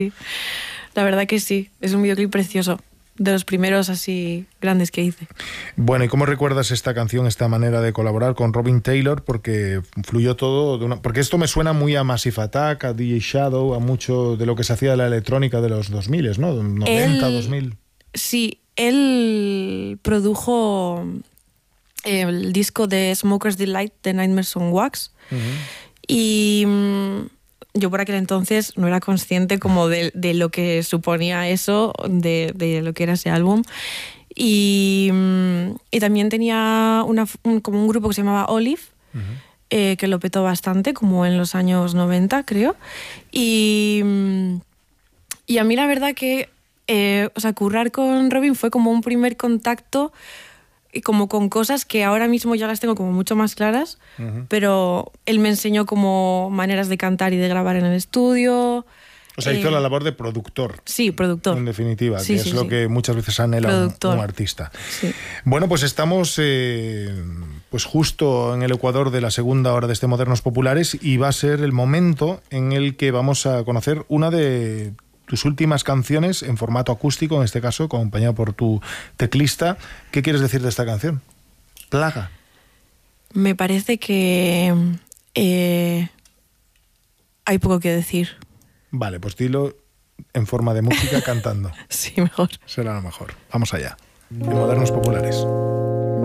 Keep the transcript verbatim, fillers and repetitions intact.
La verdad que sí, es un videoclip precioso, de los primeros así grandes que hice. Bueno, ¿y cómo recuerdas esta canción, esta manera de colaborar con Robin Taylor? Porque fluyó todo de una... Porque esto me suena muy a Massive Attack, a D J Shadow, a mucho de lo que se hacía de la electrónica de los dos mil, ¿no? noventa, él, dos mil. Sí, él produjo el disco de Smoker's Delight de Nightmares on Wax. Uh-huh. Y mmm, yo por aquel entonces no era consciente como de, de lo que suponía eso, de, de lo que era ese álbum. Y, mmm, y también tenía una, un, como un grupo que se llamaba Olive, uh-huh. eh, que lo petó bastante, como en los años noventa, creo. Y, y a mí la verdad que eh, o sea, currar con Robin fue como un primer contacto, y como con cosas que ahora mismo ya las tengo como mucho más claras, uh-huh. pero él me enseñó como maneras de cantar y de grabar en el estudio. O sea, eh, hizo la labor de productor. Sí, productor. En definitiva, sí, que sí, es lo sí. que muchas veces anhela un, un artista. Sí. Bueno, pues estamos eh, pues justo en el ecuador de la segunda hora de este Modernos Populares y va a ser el momento en el que vamos a conocer una de tus últimas canciones en formato acústico, en este caso, acompañado por tu teclista. ¿Qué quieres decir de esta canción? Plaga. Me parece que eh, hay poco que decir. Vale, pues dilo en forma de música cantando. Sí, mejor. Será lo mejor. Vamos allá. En Modernos Populares.